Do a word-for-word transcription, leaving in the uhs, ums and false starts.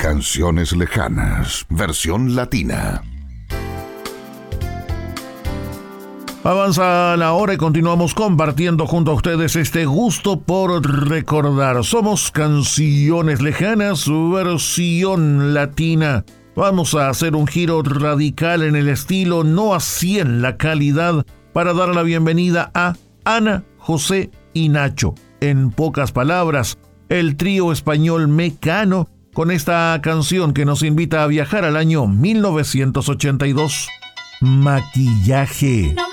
Canciones lejanas, versión latina. Avanza la hora y continuamos compartiendo junto a ustedes este gusto por recordar. Somos Canciones Lejanas, versión latina. Vamos a hacer un giro radical en el estilo, no así en la calidad, para dar la bienvenida a Ana, José y Nacho. En pocas palabras, el trío español Mecano, con esta canción que nos invita a viajar al año mil novecientos ochenta y dos. Maquillaje. No